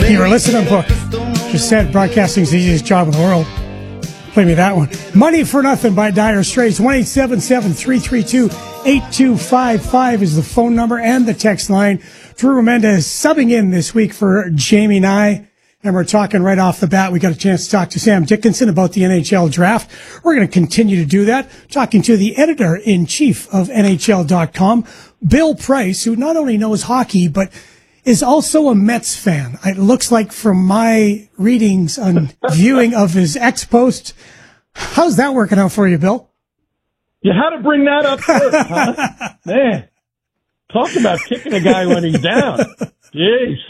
You were listening for, just said, broadcasting's the easiest job in the world. Play me that one. Money for Nothing by Dire Straits. 1-877-332-8255 is the phone number and the text line. Drew Mendez subbing in this week for Jamie Nye. And we're talking right off the bat. We got a chance to talk to Sam Dickinson about the NHL draft. We're going to continue to do that. Talking to the editor-in-chief of NHL.com, Bill Price, who not only knows hockey, but is also a Mets fan. It looks like from my readings and viewing of his ex-post. How's that working out for you, Bill? You had to bring that up first, huh? Man, talk about kicking a guy when he's down. Jeez.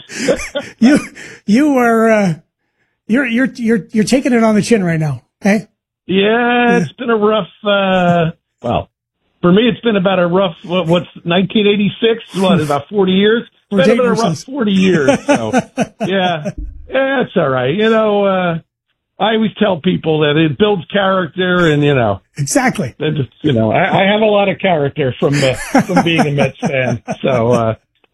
You're taking it on the chin right now, okay? Yeah, it's been a rough, well, for me it's been about a rough, what's 1986? What, about 40 years? It's been a rough 40 years, so, yeah, it's all right. You know, I always tell people that it builds character and, you know. Exactly. Just, you know, I have a lot of character from being a Mets fan, so,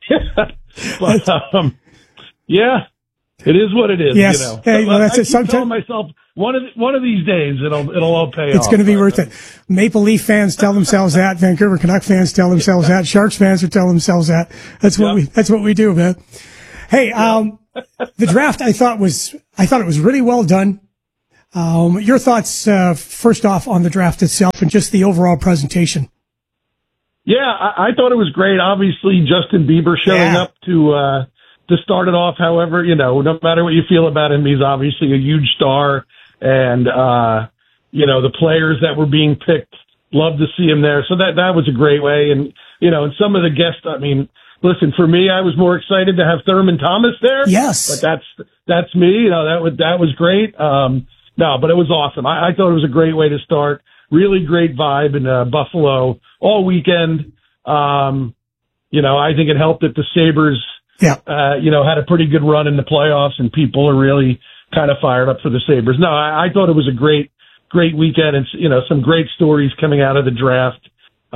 but, yeah, it is what it is. Yes. You know. Hey, well, that's I it. keep telling myself one of these days it'll all pay off. It's going to be worth it. Maple Leaf fans tell themselves that. Vancouver Canuck fans tell themselves that. Sharks fans are telling themselves that. That's what we do, man. Hey, the draft I thought it was really well done. Your thoughts first off on the draft itself and just the overall presentation. Yeah, I thought it was great. Obviously, Justin Bieber showing up to start it off. However, you know, no matter what you feel about him, he's obviously a huge star. And, you know, the players that were being picked, love to see him there. So that was a great way. And, you know, and some of the guests, I mean, listen, for me, I was more excited to have Thurman Thomas there. Yes. But that's me. You know, that was great. No, but it was awesome. I thought it was a great way to start. Really great vibe in Buffalo all weekend. You know, I think it helped that the Sabres, you know, had a pretty good run in the playoffs and people are really kind of fired up for the Sabres. No, I thought it was a great weekend and, you know, some great stories coming out of the draft.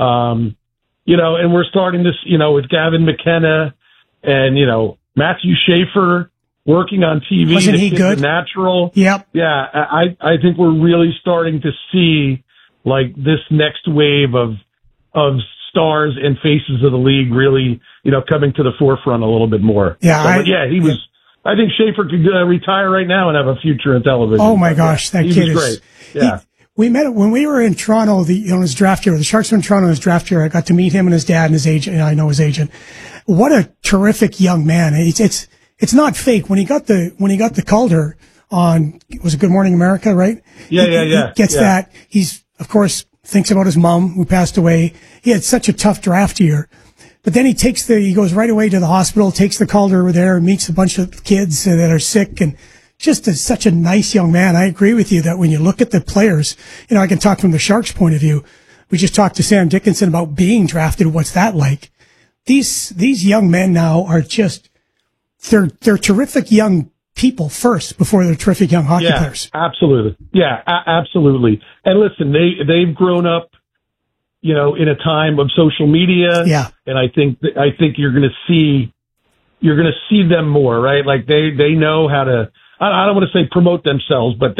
You know, and we're starting this, you know, with Gavin McKenna and, you know, Matthew Schaefer working on TV. Wasn't he good? Natural. Yep. Yeah. I think we're really starting to see like this next wave of stars and faces of the league really, you know, coming to the forefront a little bit more. Yeah. He was, I think Schaefer could retire right now and have a future in television. Oh my gosh. That kid is great. Yeah. We met when we were in Toronto, his draft year. The Sharks were in Toronto his draft year. I got to meet him and his dad and his agent. And I know his agent. What a terrific young man. It's not fake. When he got the Calder on, was it Good Morning America, right? Yeah. He gets that. He's, of course, thinks about his mom who passed away. He had such a tough draft year. But then he goes right away to the hospital, takes the Calder over there, meets a bunch of kids that are sick, and just such a nice young man. I agree with you that when you look at the players, you know, I can talk from the Sharks' point of view. We just talked to Sam Dickinson about being drafted. What's that like? These young men now are just, they're terrific young people first before they're terrific young hockey players. Absolutely. Yeah, absolutely. And listen, they've grown up, you know, in a time of social media. Yeah. And I think you're going to see them more, right? Like they know how to, I don't want to say promote themselves, but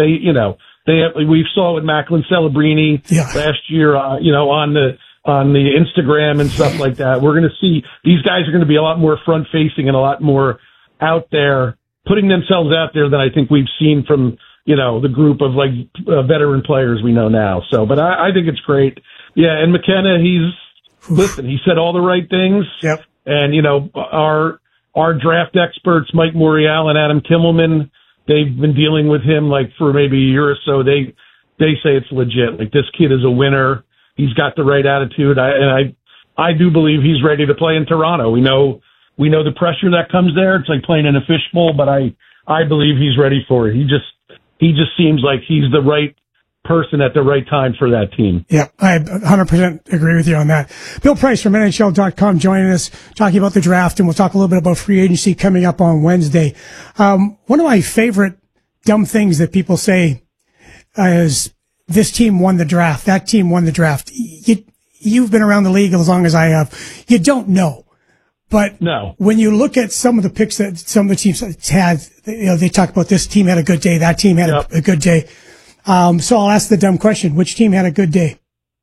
we saw it with Macklin Celebrini last year, you know, on the Instagram and stuff like that. We're going to see these guys are going to be a lot more front facing and a lot more out there, putting themselves out there than I think we've seen from, you know, the group of like veteran players we know now. So, but I think it's great. Yeah. And McKenna, he said all the right things. Yep. And, you know, our draft experts, Mike Morial and Adam Kimmelman, they've been dealing with him like for maybe a year or so. They say it's legit. Like this kid is a winner. He's got the right attitude. I do believe he's ready to play in Toronto. We know the pressure that comes there. It's like playing in a fishbowl, but I believe he's ready for it. He just seems like he's the right person at the right time for that team. Yeah, I 100% agree with you on that. Bill Price from NHL.com joining us, talking about the draft, and we'll talk a little bit about free agency coming up on Wednesday. One of my favorite dumb things that people say is this team won the draft, that team won the draft. You've been around the league as long as I have. You don't know. But No. when you look at some of the picks that some of the teams had, they talk about this team had a good day, that team had a good day. So I'll ask the dumb question: which team had a good day?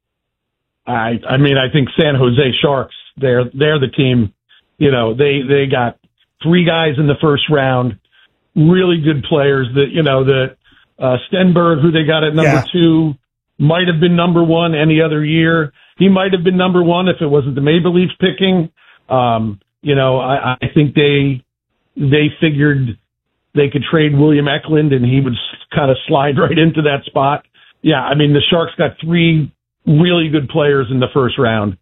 I mean, I think San Jose Sharks. They're the team. They got 3 guys in the first round, really good players. Stenberg, who they got at number 2, might have been number 1 any other year. He might have been number 1 if it wasn't the Maple Leafs picking. I think they figured they could trade William Eklund and he would kind of slide right into that spot. Yeah, I mean, the Sharks got 3 really good players in the first round.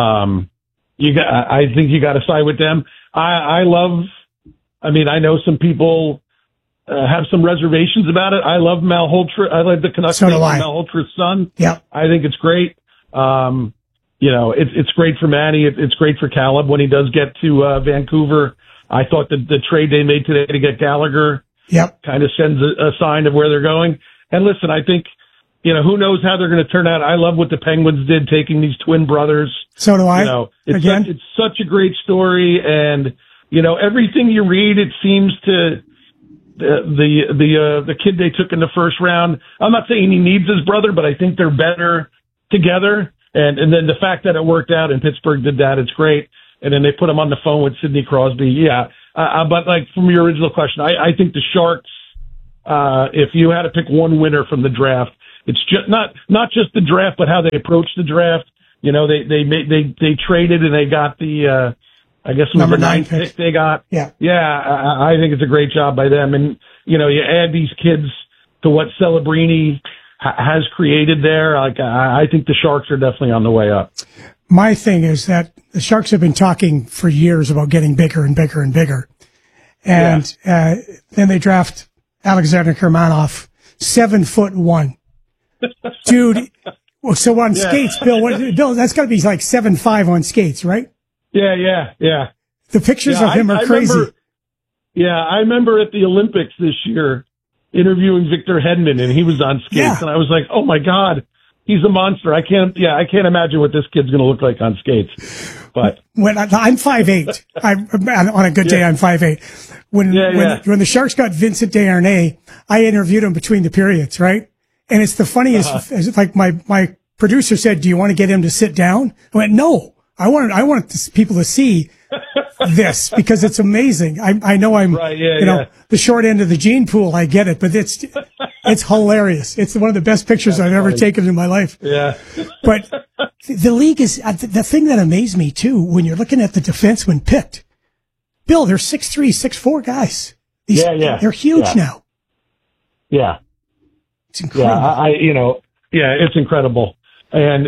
I think you got to side with them. I know some people have some reservations about it. I love Malhotra. I like the Canucks. So do I. Malhotra's son. Yeah. I think it's great. It's great for Manny. It's great for Caleb when he does get to Vancouver. I thought that the trade they made today to get Gallagher kind of sends a sign of where they're going. And listen, I think, who knows how they're going to turn out. I love what the Penguins did, taking these twin brothers. So do I. It's such a great story. And, everything you read, it seems to the kid they took in the first round. I'm not saying he needs his brother, but I think they're better together. And then the fact that it worked out and Pittsburgh did that, it's great. And then they put him on the phone with Sidney Crosby. Yeah. But like from your original question, I think the Sharks, if you had to pick one winner from the draft, it's just not just the draft, but how they approached the draft. They traded and they got the, I guess it was number the 9 ninth pick they got. Yeah. Yeah. I think it's a great job by them. And, you add these kids to what Celebrini has created there. Like, I think the Sharks are definitely on the way up. My thing is that the Sharks have been talking for years about getting bigger and bigger and bigger. And, then they draft Alexander Kermanov, 7'1". Dude. So on skates, Bill, that's gotta be like 7'5" on skates, right? Yeah. The pictures of him are crazy. I remember at the Olympics this year interviewing Victor Hedman, and he was on skates, and I was like, oh my God, he's a monster. I can't imagine what this kid's going to look like on skates. But when I'm 5'8", on a good day, I'm 5'8". When the Sharks got Vincent Desharnais, I interviewed him between the periods, right? And it's the funniest, like my producer said, do you want to get him to sit down? I went, no. I want people to see this because it's amazing. I know I'm, the short end of the gene pool. I get it, but it's hilarious. It's one of the best pictures I've ever taken in my life. Yeah. But the league is, the thing that amazed me too, when you're looking at the defensemen picked, Bill, they're 6'3", 6'4" guys. They're huge now. Yeah. It's incredible. It's incredible. And,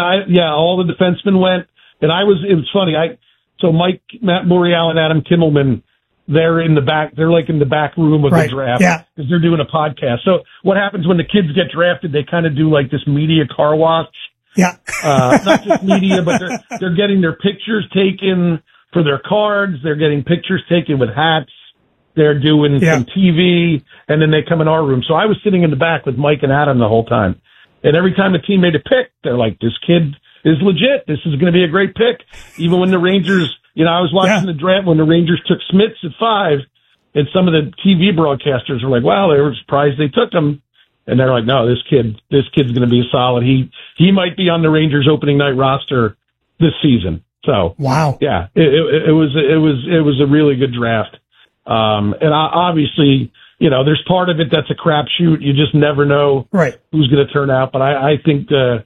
all the defensemen went. And it was funny. So Matt Morial and Adam Kimmelman, they're in the back room of the draft because they're doing a podcast. So what happens when the kids get drafted, they kind of do like this media car wash. Yeah. Not just media, but they're getting their pictures taken for their cards. They're getting pictures taken with hats. They're doing some TV, and then they come in our room. So I was sitting in the back with Mike and Adam the whole time. And every time a team made a pick, they're like, this kid is legit. This is going to be a great pick. Even when the Rangers, I was watching the draft when the Rangers took Smits at 5, and some of the TV broadcasters were like, wow, they were surprised they took him. And they're like, no, this kid's going to be solid. He might be on the Rangers opening night roster this season. So, wow. Yeah, it was a really good draft. And obviously, there's part of it that's a crapshoot. You just never know who's going to turn out. But I think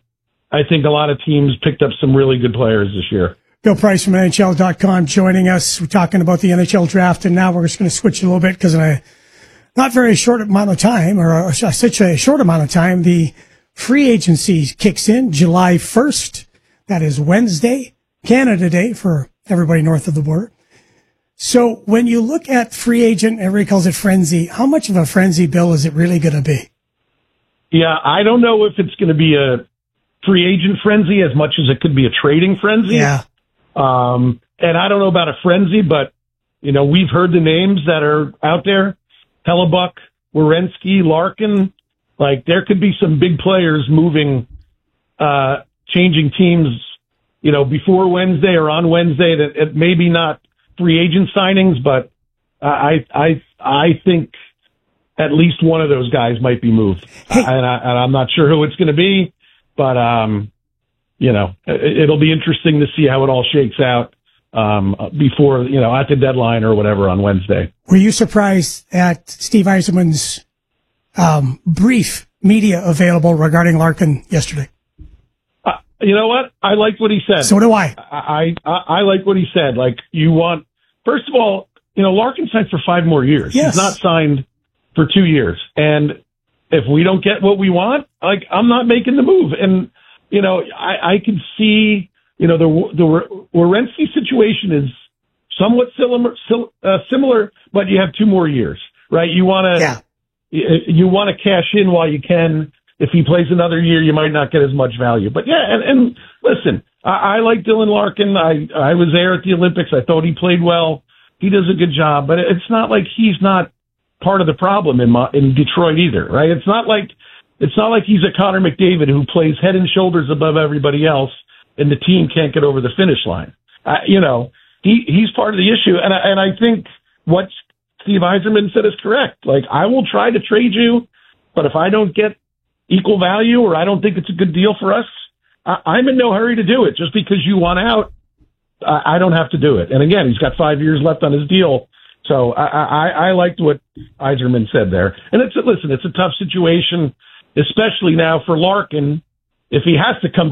a lot of teams picked up some really good players this year. Bill Price from NHL.com joining us. We're talking about the NHL draft, and now we're just going to switch a little bit because in a not very short amount of time, or such a short amount of time, the free agency kicks in July 1st. That is Wednesday, Canada Day for everybody north of the border. So when you look at free agent, everybody calls it frenzy. How much of a frenzy, Bill, is it really going to be? Yeah, I don't know if it's going to be a free agent frenzy as much as it could be a trading frenzy. Yeah. And I don't know about a frenzy, but, we've heard the names that are out there. Hellebuck, Werenski, Larkin. Like, there could be some big players moving, changing teams before Wednesday or on Wednesday, that it maybe not free agent signings, but I think at least one of those guys might be moved. Hey. And I'm not sure who it's going to be, but, it'll be interesting to see how it all shakes out before, at the deadline or whatever on Wednesday. Were you surprised at Steve Yzerman's brief media available regarding Larkin yesterday? You know what? I liked what he said. So do I. I like what he said. Like, first of all, Larkin signed for 5 more years. Yes. He's not signed for 2 years. And if we don't get what we want, I'm not making the move. And, I can see, the Werenski situation is somewhat similar, but you have 2 more years, right? You want to cash in while you can. If he plays another year, you might not get as much value. But yeah, and listen, I like Dylan Larkin. I was there at the Olympics. I thought he played well. He does a good job, but it's not like he's not part of the problem in Detroit either, right? It's not like he's a Connor McDavid who plays head and shoulders above everybody else, and the team can't get over the finish line. He's part of the issue, and I think what Steve Yzerman said is correct. Like, I will try to trade you, but if I don't get equal value or I don't think it's a good deal for us, I'm in no hurry to do it. Just because you want out, I don't have to do it. And again, he's got 5 years left on his deal. So I liked what Yzerman said there. And it's a tough situation, especially now for Larkin, if he has to come